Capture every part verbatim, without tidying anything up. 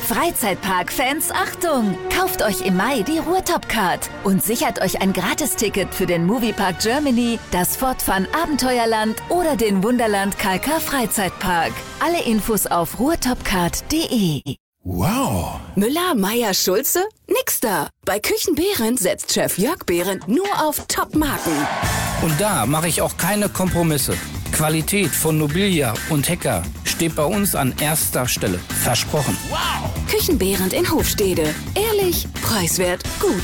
Freizeitpark-Fans, Achtung! Kauft euch im Mai die Ruhrtop-Card und sichert euch ein Gratisticket für den Moviepark Germany, das Fortfun Abenteuerland oder den Wunderland Kalkar Freizeitpark. Alle Infos auf ruhrtopcard punkt de. Wow! Müller, Meier, Schulze? Nix da. Bei Küchen Behrendt setzt Chef Jörg Behrendt nur auf Top-Marken. Und da mache ich auch keine Kompromisse. Qualität von Nobilia und Hecker steht bei uns an erster Stelle. Versprochen. Wow! Küchen Behrendt in Hofstede. Ehrlich, preiswert, gut.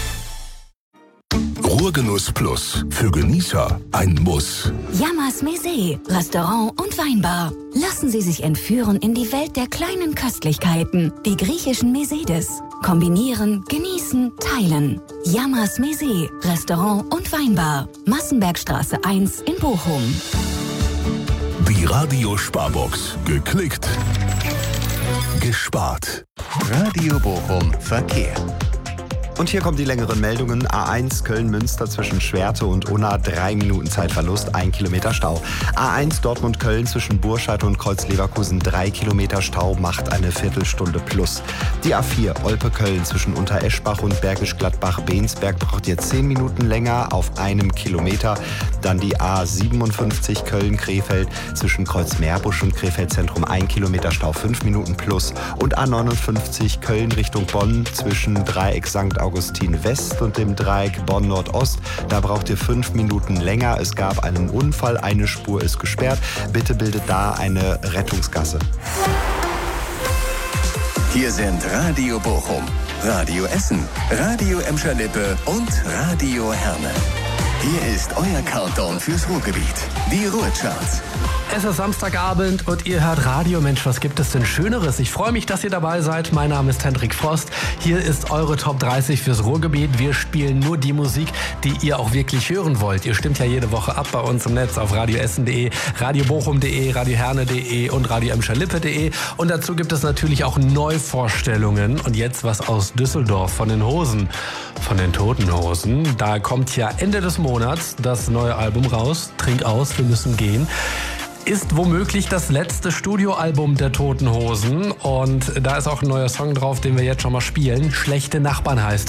Ruhrgenuss Plus. Für Genießer ein Muss. Yamas Mese, Restaurant und Weinbar. Lassen Sie sich entführen in die Welt der kleinen Köstlichkeiten, die griechischen Mesedes. Kombinieren, genießen, teilen. Yamas Mese, Restaurant und Weinbar. Massenbergstraße eins in Bochum. Die Radio-Sparbox. Geklickt. Gespart. Radio Bochum Verkehr. Und hier kommen die längeren Meldungen. A eins Köln-Münster zwischen Schwerte und Unna, drei Minuten Zeitverlust, ein Kilometer Stau. A eins Dortmund-Köln zwischen Burscheid und Kreuz-Leverkusen, drei Kilometer Stau, macht eine Viertelstunde plus. Die A vier Olpe-Köln zwischen Untereschbach und Bergisch Gladbach-Bensberg braucht ihr zehn Minuten länger auf einem Kilometer. Dann die A siebenundfünfzig Köln-Krefeld zwischen Kreuz-Meerbusch und Krefeld-Zentrum, ein Kilometer Stau, fünf Minuten plus. Und A neunundfünfzig Köln Richtung Bonn zwischen Dreieck Sankt Augustin West und dem Dreieck Bonn Nordost. Da braucht ihr fünf Minuten länger. Es gab einen Unfall, eine Spur ist gesperrt. Bitte bildet da eine Rettungsgasse. Hier sind Radio Bochum, Radio Essen, Radio Emscher-Lippe und Radio Herne. Hier ist euer Countdown fürs Ruhrgebiet, die Ruhrcharts. Es ist Samstagabend und ihr hört Radio. Mensch, was gibt es denn Schöneres? Ich freue mich, dass ihr dabei seid. Mein Name ist Hendrik Frost. Hier ist eure Top dreißig fürs Ruhrgebiet. Wir spielen nur die Musik, die ihr auch wirklich hören wollt. Ihr stimmt ja jede Woche ab bei uns im Netz auf radioessen punkt de, radiobochum punkt de, radioherne punkt de und radioemscherlippe punkt de. Und dazu gibt es natürlich auch Neuvorstellungen. Und jetzt was aus Düsseldorf von den Hosen, von den Toten Hosen. Da kommt ja Ende des Monats das neue Album raus. Trink aus, wir müssen gehen. Ist womöglich das letzte Studioalbum der Toten Hosen. Und da ist auch ein neuer Song drauf, den wir jetzt schon mal spielen. Schlechte Nachbarn heißt